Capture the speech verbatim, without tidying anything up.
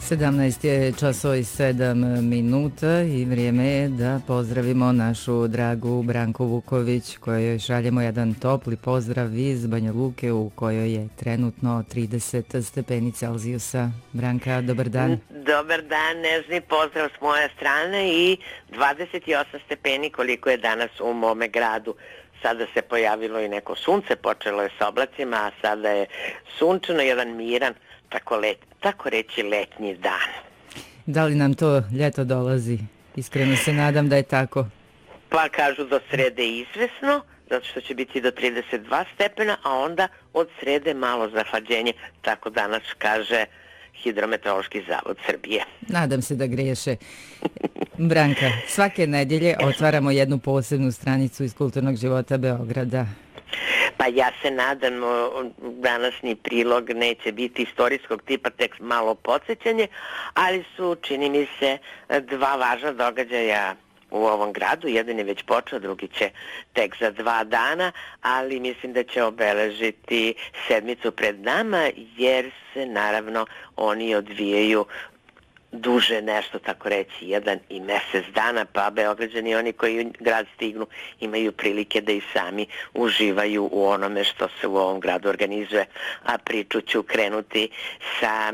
sedamnaest je časova i sedam minuta i vrijeme je da pozdravimo našu dragu Branku Vuković, kojoj šaljemo jedan topli pozdrav iz Banja Luke u kojoj je trenutno trideset stepeni Celzijusa. Branka, dobar dan. Dobar dan, nežni pozdrav s moje strane i dvadeset osam stepeni koliko je danas u mome gradu. Sada se pojavilo i neko sunce, počelo je sa oblacima, a sada je sunčano, jedan miran, tako, let, tako reći letnji dan. Da li nam to ljeto dolazi? Iskreno se nadam da je tako. Pa kažu do srede izvesno, zato što će biti do trideset dva stepena, a onda od srede malo zahlađenje, tako danas kaže Hidrometeorološki zavod Srbije. Nadam se da greše. Branka, svake nedjelje otvaramo jednu posebnu stranicu iz kulturnog života Beograda. Pa ja se nadam, današnji prilog neće biti istorijskog tipa, tek malo podsjećanje, ali su, čini mi se, dva važna događaja u ovom gradu. Jedan je već počeo, drugi će tek za dva dana, ali mislim da će obeležiti sedmicu pred nama, jer se naravno oni odvijaju duže nešto, tako reći, jedan i mjesec dana, pa Beograđani, oni koji u grad stignu, imaju prilike da i sami uživaju u onome što se u ovom gradu organizuje. A priču ću krenuti sa